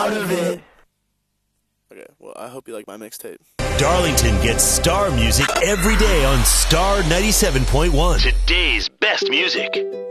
part of it. Okay, well, I hope you like my mixtape. Darlington gets star music every day on Star 97.1. Today's best music.